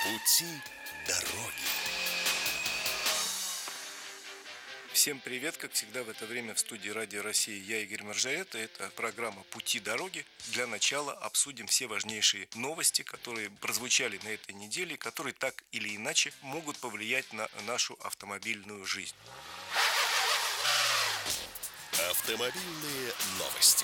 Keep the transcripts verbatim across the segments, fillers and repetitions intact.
Пути дороги. Всем привет! Как всегда в это время в студии Радио России я, Игорь Маржарета. Это программа «Пути дороги». Для начала обсудим все важнейшие новости, которые прозвучали на этой неделе, которые так или иначе могут повлиять на нашу автомобильную жизнь. Автомобильные новости.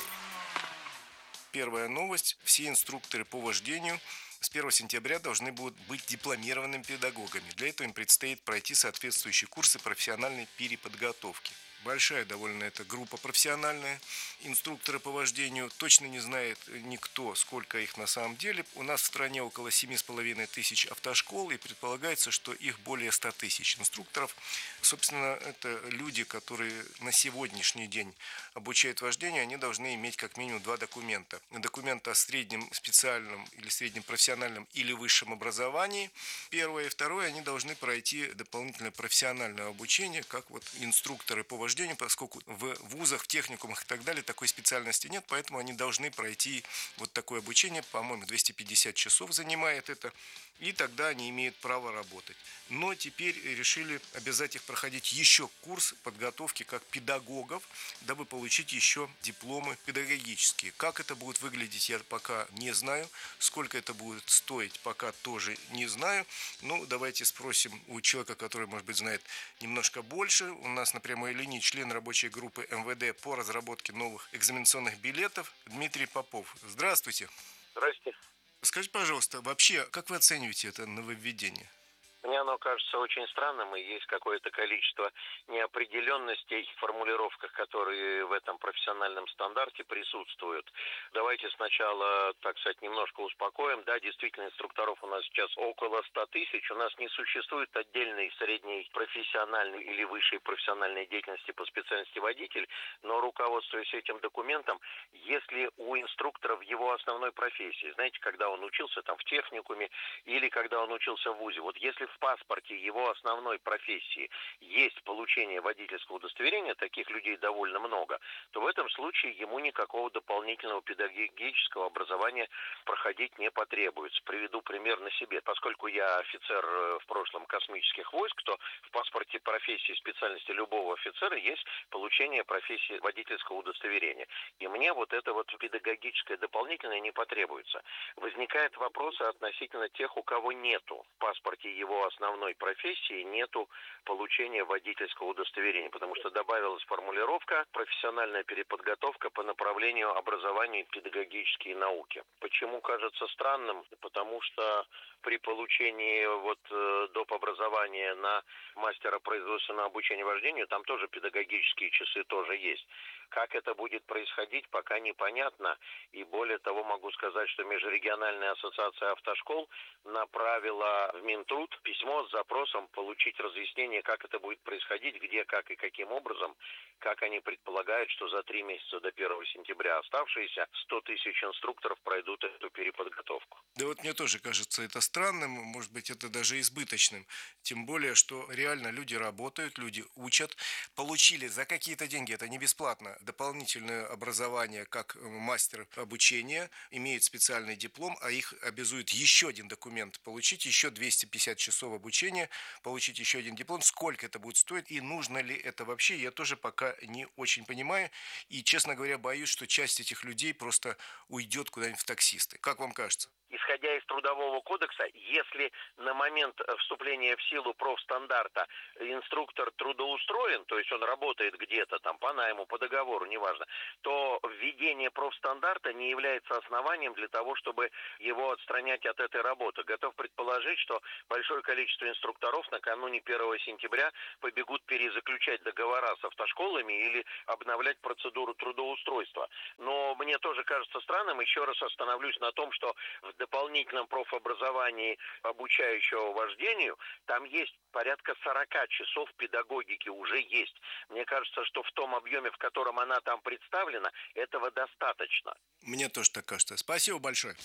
Первая новость. Все инструкторы по вождению с первого сентября должны будут быть дипломированными педагогами. Для этого им предстоит пройти соответствующие курсы профессиональной переподготовки. Большая довольно эта группа профессиональная. Инструкторы по вождению точно не знает никто, сколько их на самом деле. У нас в стране около семь с половиной тысяч автошкол, и предполагается, что их более ста тысяч инструкторов. Собственно, это люди, которые на сегодняшний день обучают вождению, они должны иметь как минимум два документа. Документ о среднем специальном или среднем профессиональном или высшем образовании. Первое и второе, они должны пройти дополнительное профессиональное обучение, как вот инструкторы по вождению, поскольку в вузах, в техникумах и так далее такой специальности нет, поэтому они должны пройти вот такое обучение, по-моему, двести пятьдесят часов занимает это, и тогда они имеют право работать. Но теперь решили обязать их проходить еще курс подготовки как педагогов, дабы получить еще дипломы педагогические. Как это будет выглядеть, я пока не знаю. Сколько это будет стоить, пока тоже не знаю. Ну, давайте спросим у человека, который, может быть, знает немножко больше. У нас на прямой линии член рабочей группы эм вэ дэ по разработке новых экзаменационных билетов Дмитрий Попов. Здравствуйте. Здрасте. Скажите, пожалуйста, вообще, как вы оцениваете это нововведение? Мне оно кажется очень странным, и есть какое-то количество неопределенностей в формулировках, которые в этом профессиональном стандарте присутствуют. Давайте сначала, так сказать, немножко успокоим. Да, действительно, инструкторов у нас сейчас около ста тысяч. У нас не существует отдельной средней профессиональной или высшей профессиональной деятельности по специальности водитель, но руководствуясь этим документом, если у инструктора в его основной профессии, знаете, когда он учился там в техникуме или когда он учился в вузе, вот если в паспорте его основной профессии есть получение водительского удостоверения, таких людей довольно много, то в этом случае ему никакого дополнительного педагогического образования проходить не потребуется. Приведу пример на себе. Поскольку я офицер в прошлом космических войск, то в паспорте профессии и специальности любого офицера есть получение профессии водительского удостоверения. И мне вот это вот педагогическое дополнительное не потребуется. Возникает вопрос относительно тех, у кого нету в паспорте его основной профессии нету получения водительского удостоверения, потому что добавилась формулировка «профессиональная переподготовка по направлению образования и педагогические науки». Почему кажется странным? Потому что при получении вот э, доп. Образования на мастера производственного обучения вождению там тоже педагогические часы тоже есть. Как это будет происходить, пока непонятно. И более того, могу сказать, что Межрегиональная ассоциация автошкол направила в Минтруд письмо с запросом получить разъяснение, как это будет происходить, где, как и каким образом, как они предполагают, что за три месяца до первого сентября оставшиеся сто тысяч инструкторов пройдут эту переподготовку. Да вот мне тоже кажется это странным, может быть, это даже избыточным. Тем более, что реально люди работают, люди учат, получили за какие-то деньги, это не бесплатно, дополнительное образование как мастер обучения, имеют специальный диплом, а их обязует еще один документ получить, еще двести пятьдесят часов обучения, получить еще один диплом. Сколько это будет стоить и нужно ли это вообще, я тоже пока не очень понимаю. И, честно говоря, боюсь, что часть этих людей просто уйдет куда-нибудь в таксисты. Как вам кажется? Исходя из Трудового кодекса, если на момент вступления в силу профстандарта инструктор трудоустроен, то есть он работает где-то там по найму, по договору, неважно, то введение профстандарта не является основанием для того, чтобы его отстранять от этой работы. Готов предположить, что большое количество инструкторов накануне первого сентября побегут перезаключать договора с автошколами или обновлять процедуру трудоустройства. Но мне тоже кажется странным, еще раз остановлюсь на том, что в дополнительном профобразовании, обучающего вождению, там есть порядка сорока часов педагогики уже есть. Мне кажется, что в том объеме, в котором она там представлена, этого достаточно. Мне тоже так кажется. Спасибо большое.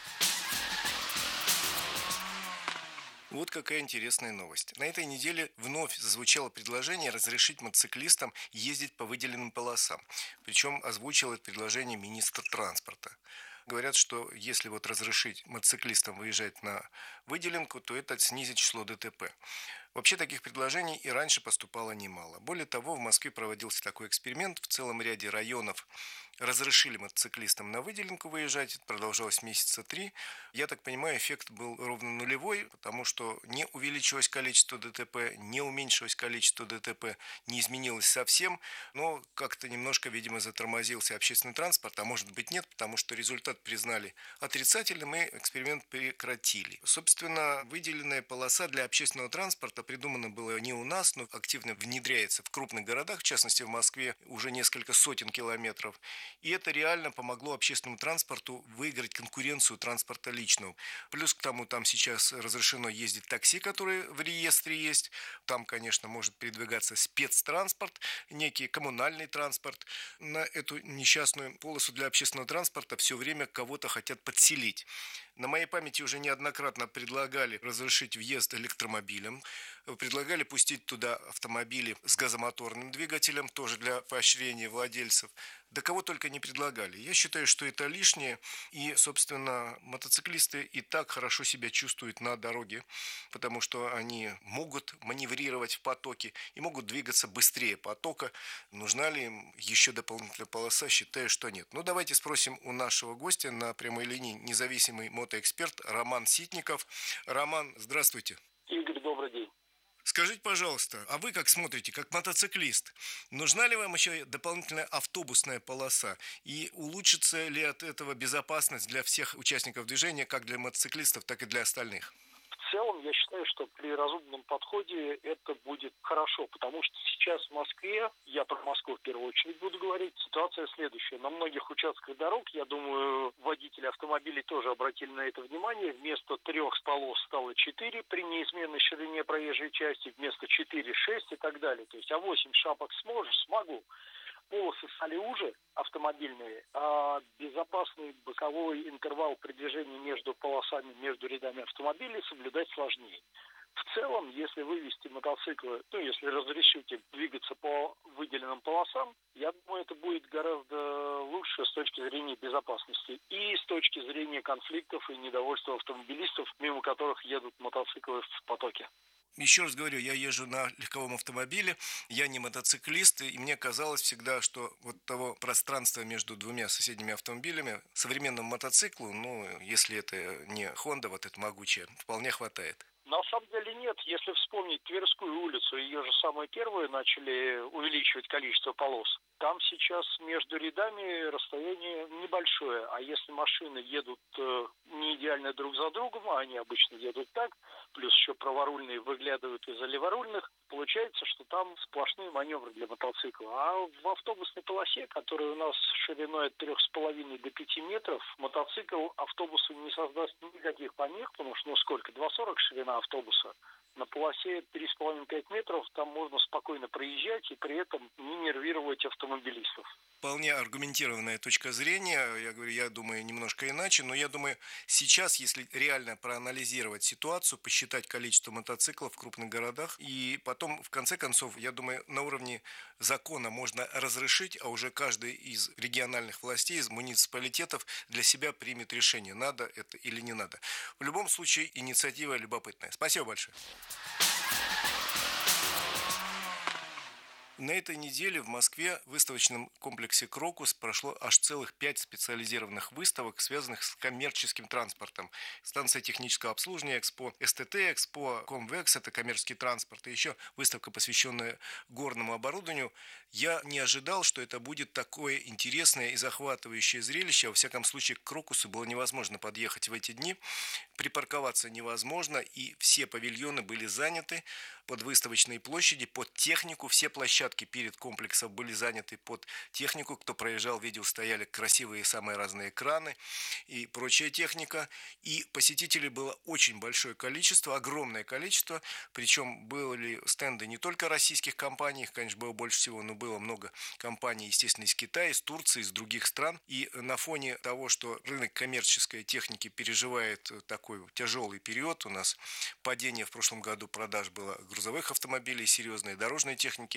Вот какая интересная новость. На этой неделе вновь зазвучало предложение разрешить мотоциклистам ездить по выделенным полосам. Причем озвучил это предложение министр транспорта. Говорят, что если вот разрешить мотоциклистам выезжать на выделенку, то это снизит число ДТП. Вообще таких предложений и раньше поступало немало. Более того, в Москве проводился такой эксперимент. В целом ряде районов разрешили мотоциклистам на выделенку выезжать. Это продолжалось месяца три. Я так понимаю, эффект был ровно нулевой, потому что не увеличилось количество ДТП, не уменьшилось количество ДТП, не изменилось совсем. Но как-то немножко, видимо, затормозился общественный транспорт, а может быть нет, потому что результат признали отрицательным и эксперимент прекратили. Собственно, выделенная полоса для общественного транспорта придумано было не у нас, но активно внедряется в крупных городах, в частности в Москве, уже несколько сотен километров. И это реально помогло общественному транспорту выиграть конкуренцию транспорта личного. Плюс к тому, там сейчас разрешено ездить такси, которые в реестре есть. Там, конечно, может передвигаться спецтранспорт, некий коммунальный транспорт. На эту несчастную полосу для общественного транспорта все время кого-то хотят подселить. На моей памяти уже неоднократно предлагали разрешить въезд электромобилям, предлагали пустить туда автомобили с газомоторным двигателем, тоже для поощрения владельцев. Да кого только не предлагали. Я считаю, что это лишнее, и, собственно, мотоциклисты и так хорошо себя чувствуют на дороге, потому что они могут маневрировать в потоке и могут двигаться быстрее потока. Нужна ли им еще дополнительная полоса? Считаю, что нет. Ну, давайте спросим у нашего гостя на прямой линии независимый мотоэксперт Роман Ситников. Роман, здравствуйте. Игорь, добрый день. Скажите, пожалуйста, а вы как смотрите, как мотоциклист? Нужна ли вам еще дополнительная автобусная полоса? И улучшится ли от этого безопасность для всех участников движения, как для мотоциклистов, так и для остальных? В целом, я считаю, что при разумном подходе это будет хорошо, потому что сейчас в Москве, я про Москву в первую очередь буду говорить, ситуация следующая. На многих участках дорог, я думаю, водители автомобилей тоже обратили на это внимание, вместо трех полос стало четыре при неизменной ширине проезжей части, вместо четыре шесть и так далее. То есть, а восемь шапок сможешь? Смогу. Полосы стали уже автомобильные, а безопасный боковой интервал при движении между полосами, между рядами автомобилей соблюдать сложнее. В целом, если вывести мотоциклы, ну, если разрешите двигаться по выделенным полосам, я думаю, это будет гораздо лучше с точки зрения безопасности и с точки зрения конфликтов и недовольства автомобилистов, мимо которых едут мотоциклы в потоке. Еще раз говорю, я езжу на легковом автомобиле, я не мотоциклист, и мне казалось всегда, что вот того пространства между двумя соседними автомобилями современному мотоциклу, ну, если это не Honda, вот это могучая, вполне хватает. На самом деле нет. Если вспомнить Тверскую улицу, ее же самую первую начали увеличивать количество полос. Там сейчас между рядами расстояние небольшое. А если машины едут э, не идеально друг за другом, а они обычно едут так, плюс еще праворульные выглядывают из-за леворульных, получается, что там сплошные маневры для мотоцикла. А в автобусной полосе, которая у нас шириной от трех с половиной до пяти метров, мотоцикл автобусу не создаст никаких помех, потому что, ну сколько, два сорок ширина автобуса. На полосе три с половиной - пять метров там можно спокойно проезжать и при этом не нервировать автомобилистов. Вполне аргументированная точка зрения. Я говорю, я думаю немножко иначе, но я думаю, сейчас, если реально проанализировать ситуацию, посчитать количество мотоциклов в крупных городах, и потом, в конце концов, я думаю, на уровне закона можно разрешить, а уже каждый из региональных властей, из муниципалитетов для себя примет решение, надо это или не надо. В любом случае, инициатива любопытная. Спасибо большое. На этой неделе в Москве в выставочном комплексе «Крокус» прошло аж целых пять специализированных выставок, связанных с коммерческим транспортом. Станция технического обслуживания, Экспо СТТ, Экспо Комвекс, это коммерческий транспорт, и еще выставка, посвященная горному оборудованию. Я не ожидал, что это будет такое интересное и захватывающее зрелище. Во всяком случае, к «Крокусу» было невозможно подъехать в эти дни. Припарковаться невозможно, и все павильоны были заняты под выставочные площади, под технику. Все площадки перед комплексом были заняты под технику. Кто проезжал, видел, стояли красивые самые разные экраны и прочая техника. И посетителей было очень большое количество, огромное количество. Причем были стенды не только российских компаний, их, конечно, было больше всего, но было много компаний, естественно, из Китая, из Турции, из других стран. И на фоне того, что рынок коммерческой техники переживает такой тяжелый период, у нас падение в прошлом году продаж было грузовых автомобилей, серьезной дорожной техники,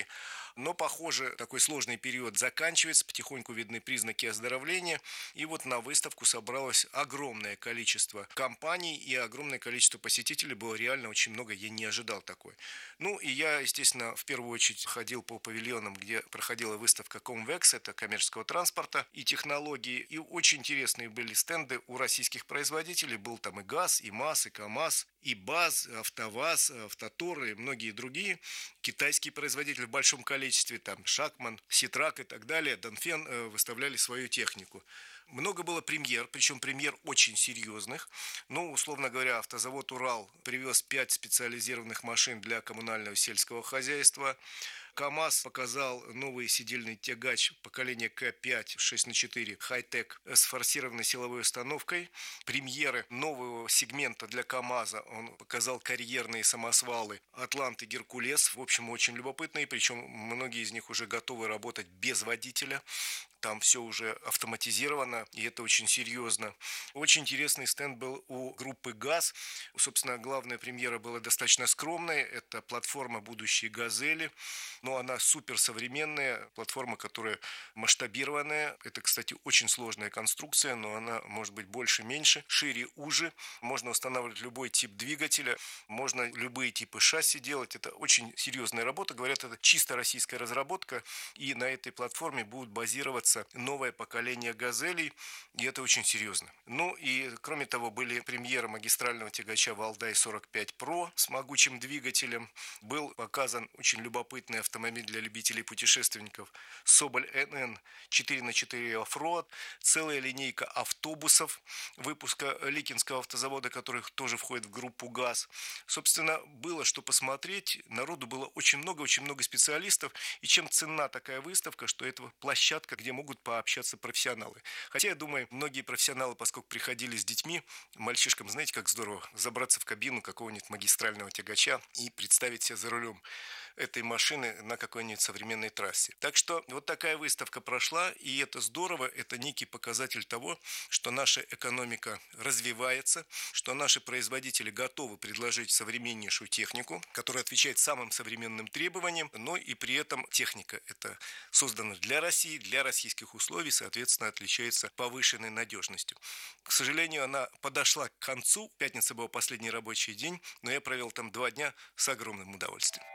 Но, похоже, такой сложный период заканчивается, потихоньку видны признаки оздоровления. И вот на выставку собралось огромное количество компаний и огромное количество посетителей. Было реально очень много, я не ожидал такой. Ну, и я, естественно, в первую очередь ходил по павильонам, где проходила выставка Комвекс, это коммерческого транспорта и технологий. И очень интересные были стенды у российских производителей. Был там и ГАЗ, и МАЗ, и КАМАЗ, и БАЗ, АвтоВАЗ, Автотор и многие другие. Китайские производители в большом количестве, там Шакман, Ситрак и так далее, Донфен выставляли свою технику. Много было премьер, причем премьер очень серьезных. Ну, условно говоря, автозавод «Урал» привез пять специализированных машин для коммунального сельского хозяйства. КАМАЗ показал новый сидельный тягач поколения К пять шесть на четыре хай-тек с форсированной силовой установкой. Премьеры нового сегмента для КАМАЗа он показал карьерные самосвалы «Атлант» и «Геркулес». В общем, очень любопытные, причем многие из них уже готовы работать без водителя. Там все уже автоматизировано, и это очень серьезно. Очень интересный стенд был у группы ГАЗ. Собственно, главная премьера была достаточно скромная. Это платформа будущей «Газели». Но она суперсовременная, платформа, которая масштабированная. Это, кстати, очень сложная конструкция, но она может быть больше, меньше, шире, уже. Можно устанавливать любой тип двигателя, можно любые типы шасси делать. Это очень серьезная работа. Говорят, это чисто российская разработка, и на этой платформе будут базироваться новое поколение «Газелей», и это очень серьезно. Ну и, кроме того, были премьеры магистрального тягача «Валдай сорок пять про» с могучим двигателем. Был показан очень любопытный автомобиль для любителей путешественников «Соболь эн эн четыре на четыре Offroad», целая линейка автобусов выпуска Ликинского автозавода, который тоже входит в группу ГАЗ. Собственно, было что посмотреть, народу было очень много, очень много специалистов, и чем ценна такая выставка, что это площадка, где могут пообщаться профессионалы. Хотя, я думаю, многие профессионалы, поскольку приходили с детьми, мальчишкам, знаете, как здорово забраться в кабину какого-нибудь магистрального тягача и представить себя за рулем этой машины на какой-нибудь современной трассе. Так что вот такая выставка прошла, и это здорово, это некий показатель того, что наша экономика развивается, что наши производители готовы предложить современнейшую технику, которая отвечает самым современным требованиям, но и при этом техника эта создана для России, для российских условий, соответственно, отличается повышенной надежностью. К сожалению, она подошла к концу, пятница был последний рабочий день, но я провел там два дня с огромным удовольствием.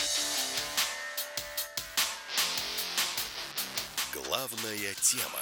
Главная тема.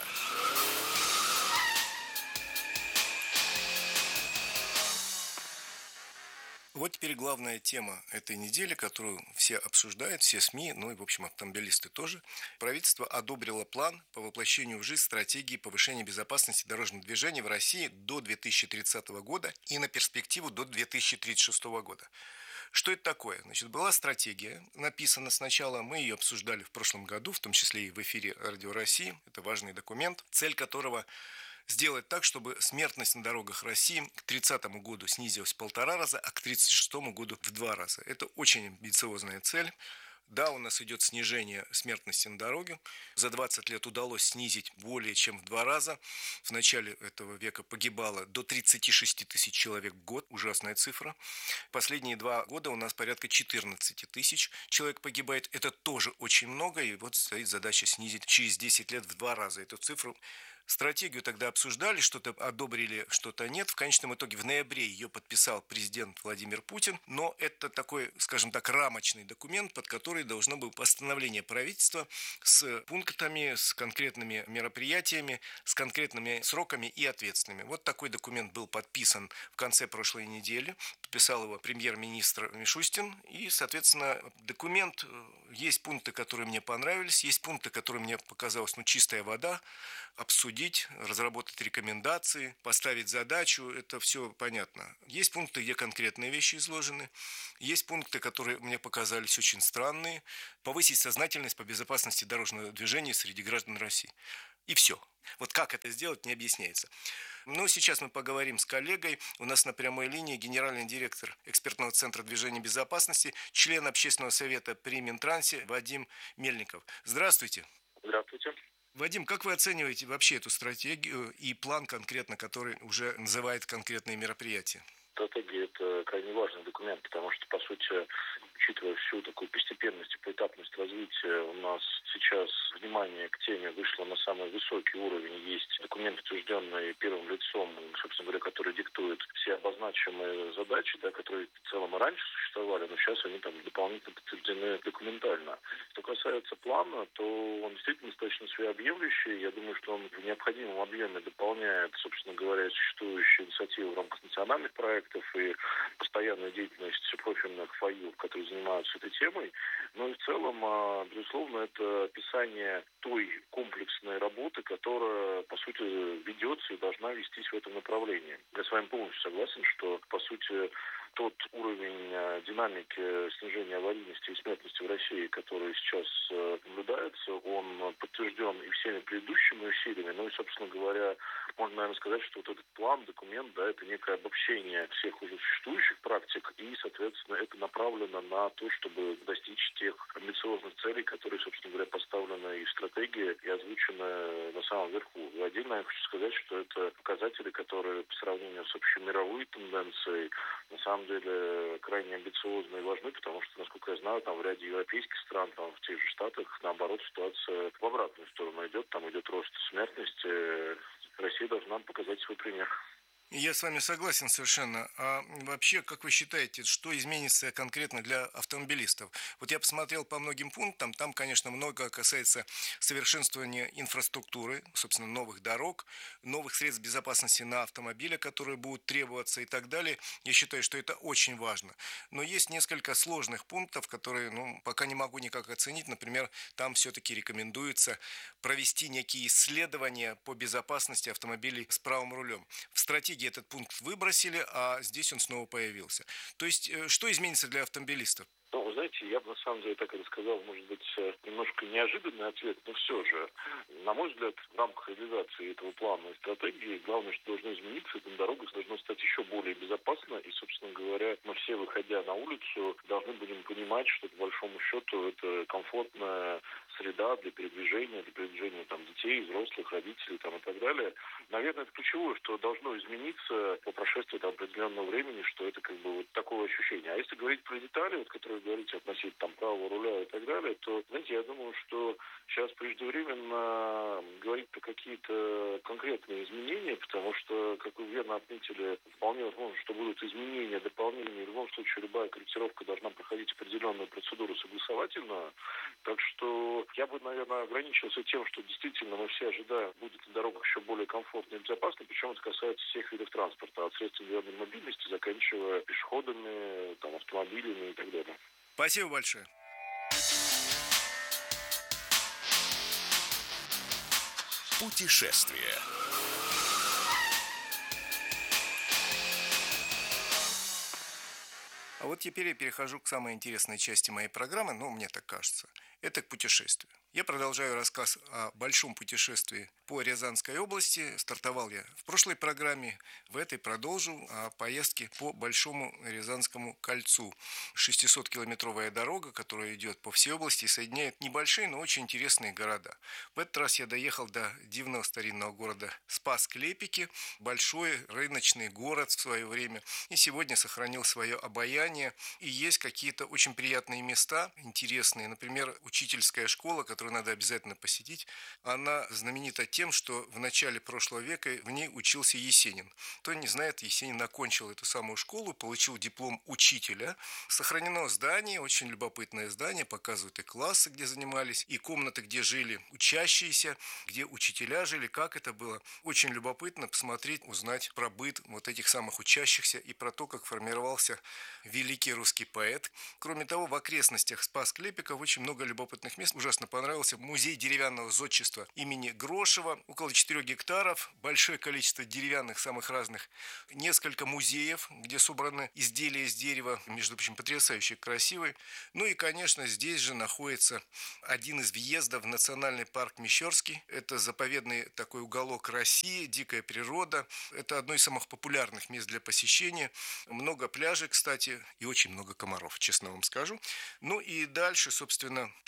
Вот теперь главная тема этой недели, которую все обсуждают, все СМИ, ну и, в общем, автомобилисты тоже. Правительство одобрило план по воплощению в жизнь стратегии повышения безопасности дорожного движения в России до две тысячи тридцатого года и на перспективу до две тысячи тридцать шестого года. Что это такое? Значит, была стратегия, написана сначала, мы ее обсуждали в прошлом году, в том числе и в эфире Радио России. Это важный документ, цель которого сделать так, чтобы смертность на дорогах России к тридцатому году снизилась в полтора раза, а к тридцать шестому году в два раза. Это очень амбициозная цель. Да, у нас идет снижение смертности на дороге. За двадцать лет удалось снизить более чем в два раза. В начале этого века погибало до тридцать шесть тысяч человек в год. Ужасная цифра. Последние два года у нас порядка четырнадцать тысяч человек погибает. Это тоже очень много. И вот стоит задача снизить через десять лет в два раза эту цифру. Стратегию тогда обсуждали, что-то одобрили, что-то нет. В конечном итоге в ноябре ее подписал президент Владимир Путин. Но это такой, скажем так, рамочный документ, под который должно было постановление правительства с пунктами, с конкретными мероприятиями, с конкретными сроками и ответственными. Вот такой документ был подписан в конце прошлой недели. Подписал его премьер-министр Мишустин. И, соответственно, документ, есть пункты, которые мне понравились, есть пункты, которые мне показалось, ну, чистая вода. Обсудить, разработать рекомендации, поставить задачу, это все понятно. Есть пункты, где конкретные вещи изложены, есть пункты, которые мне показались очень странные. Повысить сознательность по безопасности дорожного движения среди граждан России. И все. Вот как это сделать, не объясняется. Ну, сейчас мы поговорим с коллегой. У нас на прямой линии генеральный директор экспертного центра движения безопасности, член общественного совета при Минтрансе Вадим Мельников. Здравствуйте. Здравствуйте. Вадим, как вы оцениваете вообще эту стратегию и план конкретно, который уже называет конкретные мероприятия? Стратегия – это крайне важный документ, потому что, по сути, учитывая всю такую постепенность и поэтапность развития, у нас сейчас внимание к теме вышло на самый высокий уровень. Есть документ, утвержденный первым лицом, собственно говоря, который диктует все обозначенные задачи, да, которые в целом и раньше существовали, но сейчас они там дополнительно подтверждены документально. Что касается плана, то он действительно достаточно всеобъемлющий. Я думаю, что он в необходимом объеме дополняет, собственно говоря, существующие инициативы в рамках национальных проектов и постоянную деятельность профильных ФАЮ, которые занимаются этой темой. Но и в целом, безусловно, это описание той комплексной работы, которая, по сути, ведется и должна вестись в этом направлении. Я с вами полностью согласен, что, по сути, тот уровень динамики снижения аварийности и смертности в России, который сейчас наблюдается, он подтвержден и всеми предыдущими усилиями. Ну и, собственно говоря, можно, наверное, сказать, что вот этот план, документ, да, это некое обобщение всех уже существующих практик, и, соответственно, это направлено на то, чтобы достичь тех амбициозных целей, которые, собственно говоря, поставлены и в стратегии, и озвучены на самом верху. И отдельно я хочу сказать, что это показатели, которые по сравнению с общемировой тенденцией, на самом деле крайне амбициозны и важны, потому что, насколько я знаю, там в ряде европейских стран, там в тех же Штатах, наоборот, ситуация в обратную сторону идет, там идет рост смертности. Россия должна показать свой пример. Я с вами согласен совершенно. А вообще, как вы считаете, что изменится конкретно для автомобилистов? Вот я посмотрел по многим пунктам, там, конечно, много касается совершенствования инфраструктуры, собственно, новых дорог, новых средств безопасности на автомобиле, которые будут требоваться и так далее. Я считаю, что это очень важно. Но есть несколько сложных пунктов, которые, ну, пока не могу никак оценить. Например, там все-таки рекомендуется провести некие исследования по безопасности автомобилей с правым рулем. В стратегии этот пункт выбросили, а здесь он снова появился. То есть, что изменится для автомобилистов? Ну, вы знаете, я бы на самом деле так и рассказал, может быть, немножко неожиданный ответ, но все же, на мой взгляд, в рамках реализации этого плана и стратегии, главное, что должно измениться, это на дорогах должно стать еще более безопасно, и, собственно говоря, мы все, выходя на улицу, должны будем понимать, что, по большому счету, это комфортная среда для передвижения, для передвижения там, детей, взрослых, родителей там, и так далее. Наверное, это ключевое, что должно измениться по прошествии там, определенного времени, что это как бы вот такое ощущение. А если говорить про детали, вот, которые вы говорите относительно там, правого руля и так далее, то, знаете, я думаю, что сейчас преждевременно говорить про какие-то конкретные изменения, потому что, как вы верно отметили, вполне возможно, что будут изменения, дополнения. В любом случае, любая корректировка должна проходить определенную процедуру согласовательную. Так что я бы, наверное, ограничился тем, что действительно мы все ожидаем, будет на дорогах еще более комфортно и безопасно, причем это касается всех видов транспорта, от средств индивидуальной мобильности, заканчивая пешеходами, там, автомобилями и так далее. Спасибо большое. Путешествие. А вот теперь я перехожу к самой интересной части моей программы, ну, мне так кажется. Это к путешествию. Я продолжаю рассказ о большом путешествии по Рязанской области. Стартовал я в прошлой программе, в этой продолжу о поездке по Большому Рязанскому кольцу. шестисоткилометровая дорога, которая идет по всей области и соединяет небольшие, но очень интересные города. В этот раз я доехал до дивного старинного города Спас-Клепики, большой рыночный город в свое время, и сегодня сохранил свое обаяние. И есть какие-то очень приятные места, интересные, например, учительская школа, которую надо обязательно посетить. Она знаменита тем, что в начале прошлого века в ней учился Есенин. Кто не знает, Есенин окончил эту самую школу, получил диплом учителя. Сохранено здание, очень любопытное здание, показывают и классы, где занимались, и комнаты, где жили учащиеся, где учителя жили, как это было. Очень любопытно посмотреть, узнать про быт вот этих самых учащихся и про то, как формировался великий русский поэт. Кроме того, в окрестностях Спас-Клепиков очень много любопытных мест. Ужасно понравился музей деревянного зодчества имени Грошева. Около четырех гектаров, большое количество деревянных, самых разных. Несколько музеев, где собраны изделия из дерева, между прочим, потрясающе красивые. Ну и, конечно, здесь же находится один из въездов в национальный парк Мещерский. Это заповедный такой уголок России, дикая природа. Это одно из самых популярных мест для посещения. Много пляжей, кстати, и очень много комаров, честно вам скажу. Ну и дальше, собственно, там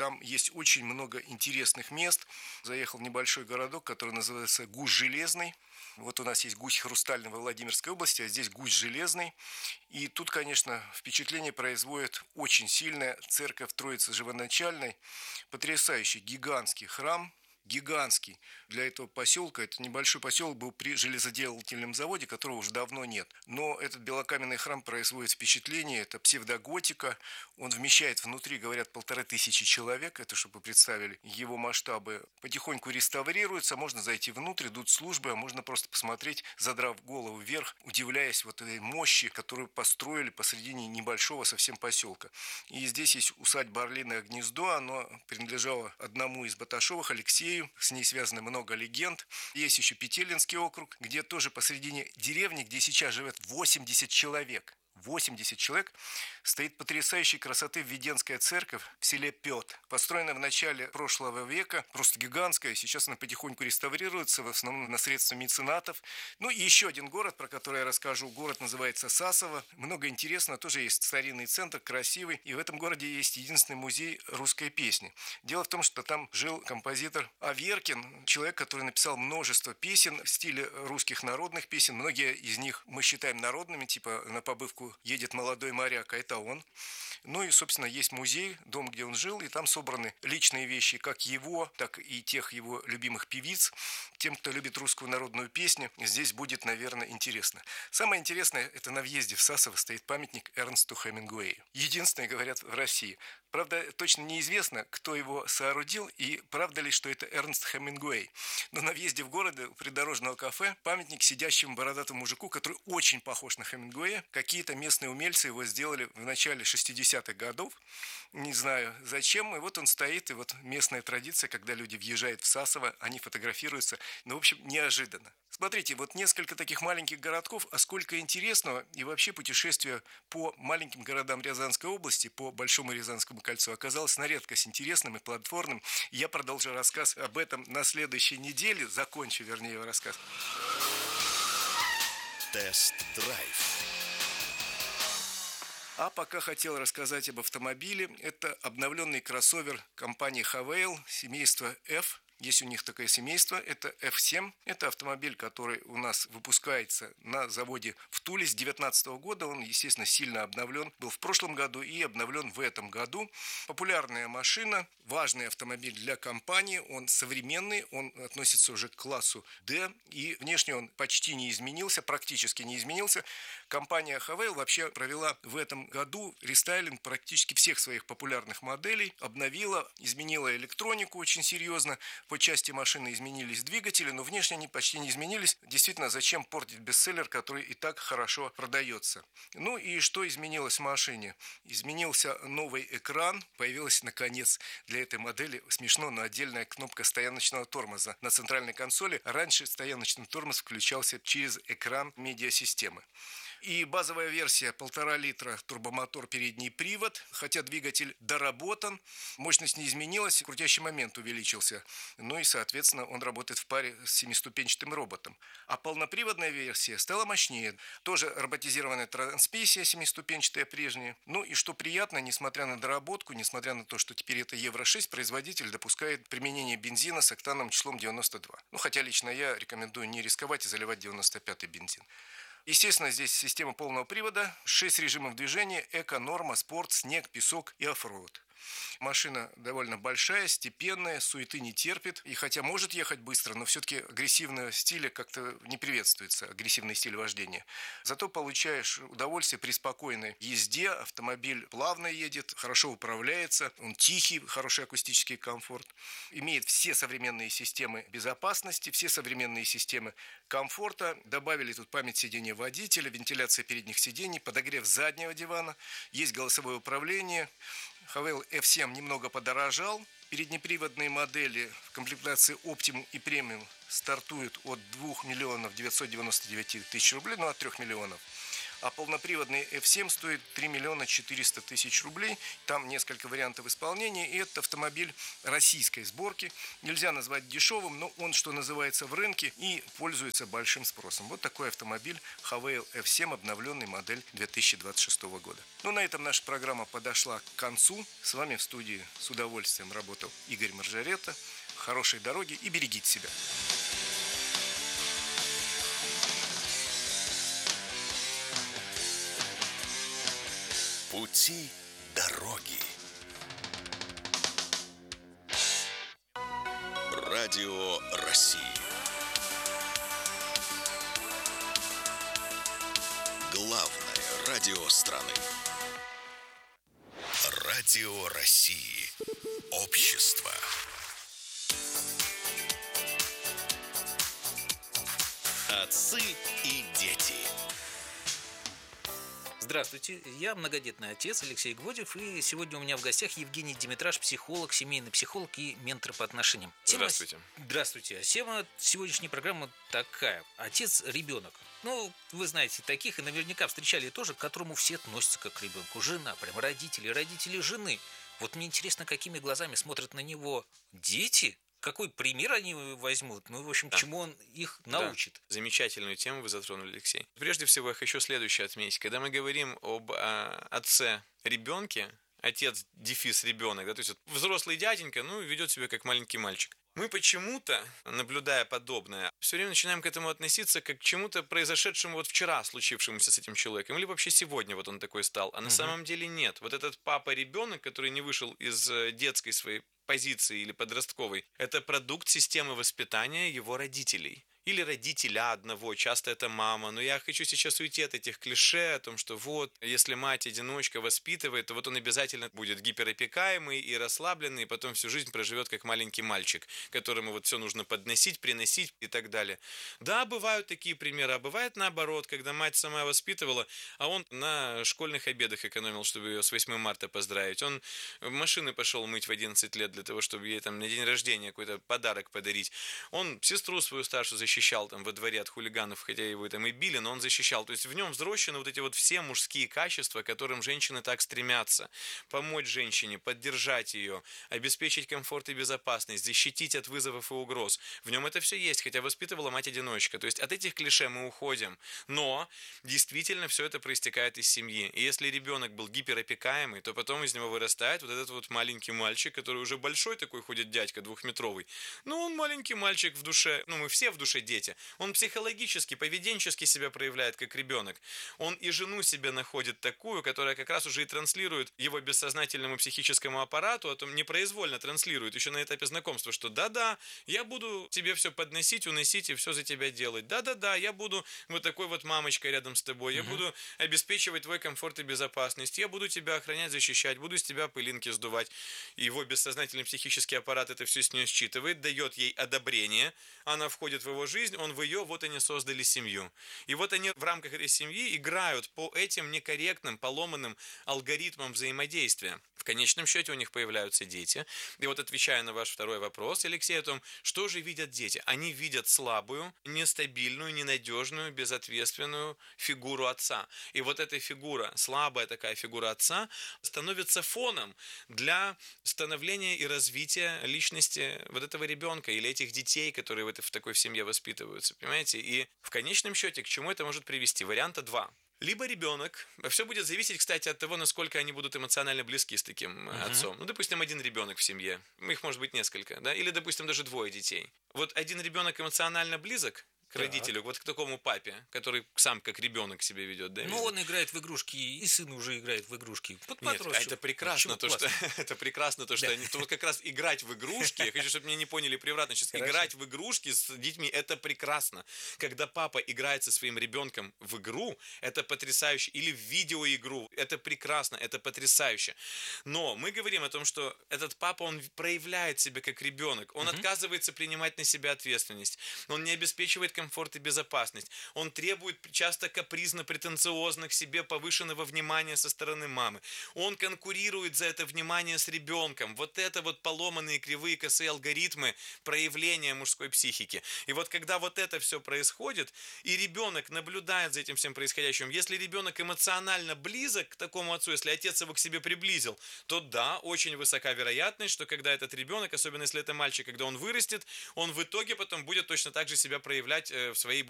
Там есть очень много интересных мест. Заехал в небольшой городок, который называется Гусь Железный. Вот у нас есть Гусь Хрустальный во Владимирской области, а здесь Гусь Железный. И тут, конечно, впечатление производит очень сильная церковь Троицы Живоначальной. Потрясающий гигантский храм. Гигантский для этого поселка. Это небольшой поселок был при железоделательном заводе, которого уже давно нет. Но этот белокаменный храм производит впечатление. Это псевдоготика. Он вмещает внутри, говорят, полторы тысячи человек. Это, чтобы вы представили его масштабы. Потихоньку реставрируется. Можно зайти внутрь, идут службы, а можно просто посмотреть, задрав голову вверх, удивляясь вот этой мощи, которую построили посредине небольшого совсем поселка. И здесь есть усадьба Орлиное гнездо. Оно принадлежало одному из Баташовых, Алексею. С ней связано много легенд. Есть еще Петелинский округ, где тоже посредине деревни, где сейчас живет восемьдесят человек. восемьдесят человек, стоит потрясающей красоты Введенская церковь в селе Пет. Построена в начале прошлого века, просто гигантская. Сейчас она потихоньку реставрируется, в основном на средства меценатов. Ну и еще один город, про который я расскажу. Город называется Сасово. Много интересного. Тоже есть старинный центр, красивый. И в этом городе есть единственный музей русской песни. Дело в том, что там жил композитор Аверкин, человек, который написал множество песен в стиле русских народных песен. Многие из них мы считаем народными, типа «На побывку едет молодой моряк», а это он. Ну и, собственно, есть музей, дом, где он жил, и там собраны личные вещи как его, так и тех его любимых певиц. Тем, кто любит русскую народную песню, здесь будет, наверное, интересно. Самое интересное, это на въезде в Сасово стоит памятник Эрнсту Хемингуэю. Единственный, говорят, в России. Правда, точно неизвестно, кто его соорудил и правда ли, что это Эрнст Хемингуэй. Но на въезде в город у придорожного кафе памятник сидящему бородатому мужику, который очень похож на Хемингуэя. Какие-то местные умельцы его сделали в начале шестидесятых годов. Не знаю зачем. И вот он стоит, и вот местная традиция, когда люди въезжают в Сасово, они фотографируются. Ну, в общем, неожиданно. Смотрите, вот несколько таких маленьких городков, а сколько интересного. И вообще путешествие по маленьким городам Рязанской области, по Большому Рязанскому кольцу, оказалось на редкость интересным и плодотворным. Я продолжу рассказ об этом на следующей неделе. Закончу, вернее, рассказ. Тест-драйв. А пока хотел рассказать об автомобиле. Это обновленный кроссовер компании Хавейл, семейства F. Есть у них такое семейство, это эф семь. Это автомобиль, который у нас выпускается на заводе в Туле с две тысячи девятнадцатого года. Он, естественно, сильно обновлен. Был в прошлом году и обновлен в этом году. Популярная машина, важный автомобиль для компании. Он современный, он относится уже к классу D. И внешне он почти не изменился, практически не изменился. Компания Хавейл вообще провела в этом году рестайлинг практически всех своих популярных моделей. Обновила, изменила электронику очень серьезно. По части машины изменились двигатели, но внешне они почти не изменились. Действительно, зачем портить бестселлер, который и так хорошо продается? Ну и что изменилось в машине? Изменился новый экран. Появилась, наконец, для этой модели, смешно, но отдельная кнопка стояночного тормоза на центральной консоли. Раньше стояночный тормоз включался через экран медиасистемы. И базовая версия полтора литра, турбомотор, передний привод. Хотя двигатель доработан, мощность не изменилась, крутящий момент увеличился. Ну и, соответственно, он работает в паре с семиступенчатым роботом. А полноприводная версия стала мощнее. Тоже роботизированная трансмиссия семиступенчатая прежняя. Ну и что приятно, несмотря на доработку, несмотря на то, что теперь это евро шесть, производитель допускает применение бензина с октановым числом девяносто два. Ну хотя лично я рекомендую не рисковать и заливать девяносто пятый бензин. Естественно, здесь система полного привода, шесть режимов движения, эко, норма, спорт, снег, песок и оффроуд. Машина довольно большая, степенная, суеты не терпит. И хотя может ехать быстро, но все-таки агрессивного стиля как-то не приветствуется, агрессивный стиль вождения. Зато получаешь удовольствие при спокойной езде. Автомобиль плавно едет, хорошо управляется, он тихий, хороший акустический комфорт. Имеет все современные системы безопасности, все современные системы комфорта. Добавили тут память сидения водителя, вентиляция передних сидений, подогрев заднего дивана. Есть голосовое управление. Хавейл эф семь немного подорожал. Переднеприводные модели в комплектации Optimum и Premium стартуют от двух миллионов девятьсот девяносто девять тысяч рублей, ну от трёх миллионов. а полноприводный эф семь стоит три миллиона четыреста тысяч рублей. Там несколько вариантов исполнения, и это автомобиль российской сборки. Нельзя назвать дешевым, но он, что называется, в рынке и пользуется большим спросом. Вот такой автомобиль Хавейл эф семь, обновленный модель две тысячи двадцать шестого года. Ну, на этом наша программа подошла к концу. С вами в студии с удовольствием работал Игорь Маржаретта. Хорошей дороги и берегите себя. Пути дороги. Радио России. Главное радио страны. Радио России. Общество. Отцы и дети. Здравствуйте, я многодетный отец Алексей Гвоздев, и сегодня у меня в гостях Евгений Димитраш, психолог, семейный психолог и ментор по отношениям. Тема... Здравствуйте. Здравствуйте. Тема сегодняшней программы такая. Отец-ребенок. Ну, вы знаете, таких и наверняка встречали тоже, к которому все относятся как к ребенку. Жена, прям родители, родители жены. Вот мне интересно, какими глазами смотрят на него дети. Какой пример они возьмут? Ну, в общем, да. Чему он их научит? Да. Замечательную тему вы затронули, Алексей. Прежде всего, я хочу следующее отметить. Когда мы говорим об а, отце-ребенке, отец, дефис, ребенок, да, то есть вот, взрослый дяденька, ну, ведет себя как маленький мальчик. Мы почему-то, наблюдая подобное, все время начинаем к этому относиться как к чему-то произошедшему вот вчера, случившемуся с этим человеком, или вообще сегодня вот он такой стал. А на угу. самом деле нет. Вот этот папа-ребенок, который не вышел из детской своей позиции или подростковой, это продукт системы воспитания его родителей. Или родителя одного, часто это мама. Но я хочу сейчас уйти от этих клише о том, что вот, если мать-одиночка воспитывает, то вот он обязательно будет гиперопекаемый и расслабленный, и потом всю жизнь проживет как маленький мальчик, которому вот все нужно подносить, приносить и так далее. Да, бывают такие примеры, а бывает наоборот, когда мать сама воспитывала, а он на школьных обедах экономил, чтобы ее с восьмым марта поздравить. Он машины пошел мыть в одиннадцать лет для того, чтобы ей там на день рождения какой-то подарок подарить. Он сестру свою старшую защищал. защищал там во дворе от хулиганов, хотя его там и били, но он защищал. То есть в нем взрощены вот эти вот все мужские качества, к которым женщины так стремятся. Помочь женщине, поддержать ее, обеспечить комфорт и безопасность, защитить от вызовов и угроз. В нем это все есть, хотя воспитывала мать-одиночка. То есть от этих клише мы уходим. Но действительно все это проистекает из семьи. И если ребенок был гиперопекаемый, то потом из него вырастает вот этот вот маленький мальчик, который уже большой такой ходит дядька, двухметровый. Но он маленький мальчик в душе, ну мы все в душе дети. Он психологически, поведенчески себя проявляет как ребенок. Он и жену себе находит такую, которая как раз уже и транслирует его бессознательному психическому аппарату, а то непроизвольно транслирует еще на этапе знакомства, что да-да, я буду тебе все подносить, уносить и все за тебя делать. Да-да-да, я буду вот такой вот мамочкой рядом с тобой, я угу. буду обеспечивать твой комфорт и безопасность, я буду тебя охранять, защищать, буду с тебя пылинки сдувать. Его бессознательный психический аппарат это все с нее считывает, дает ей одобрение, она входит в его жизнь, он в ее, вот они создали семью. И вот они в рамках этой семьи играют по этим некорректным, поломанным алгоритмам взаимодействия. В конечном счете у них появляются дети. И вот отвечая на ваш второй вопрос, Алексей, о том, что же видят дети? Они видят слабую, нестабильную, ненадежную, безответственную фигуру отца. И вот эта фигура, слабая такая фигура отца, становится фоном для становления и развития личности вот этого ребенка или этих детей, которые в, этой, в такой семье воспитываются, понимаете? И в конечном счете к чему это может привести? Варианта два. Либо ребенок, все будет зависеть, кстати, от того, насколько они будут эмоционально близки с таким uh-huh. отцом. Ну, допустим, один ребенок в семье, их может быть несколько, да, или, допустим, даже двое детей. Вот один ребенок эмоционально близок к родителю, вот к такому папе, который сам как ребенок себя ведет, да? Ну, он играет в игрушки, и сын уже играет в игрушки. Нет, это прекрасно, то, что, это прекрасно, то, что они, то вот как раз играть в игрушки, я хочу, чтобы меня не поняли превратно сейчас, играть в игрушки с детьми, это прекрасно. Когда папа играет со своим ребенком в игру, это потрясающе, или в видеоигру, это прекрасно, это потрясающе. Но мы говорим о том, что этот папа, он проявляет себя как ребенок, он угу. отказывается принимать на себя ответственность, он не обеспечивает комфорт комфорт и безопасность. Он требует часто капризно-претенциозно к себе повышенного внимания со стороны мамы. Он конкурирует за это внимание с ребенком. Вот это вот поломанные кривые косые алгоритмы проявления мужской психики. И вот когда вот это все происходит, и ребенок наблюдает за этим всем происходящим, если ребенок эмоционально близок к такому отцу, если отец его к себе приблизил, то да, очень высока вероятность, что когда этот ребенок, особенно если это мальчик, когда он вырастет, он в итоге потом будет точно так же себя проявлять в своей